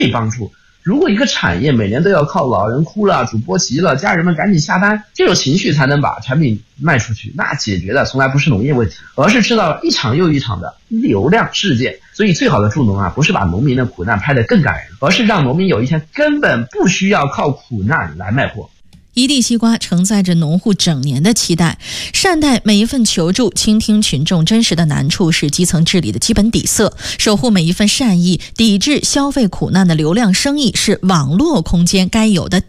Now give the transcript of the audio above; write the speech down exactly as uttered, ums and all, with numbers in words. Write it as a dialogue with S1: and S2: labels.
S1: 帮助。如果一个产业每年都要靠老人哭了、主播急了、家人们赶紧下班，这种情绪才能把产品卖出去，那解决的从来不是农业问题，而是制造了一场又一场的流量事件。所以最好的助农啊，不是把农民的苦难拍得更感人，而是让农民有一天根本不需要靠苦难来卖货。
S2: 一地西瓜承载着农户整年的期待，善待每一份求助，倾听群众真实的难处是基层治理的基本底色，守护每一份善意，抵制消费苦难的流量生意是网络空间该有的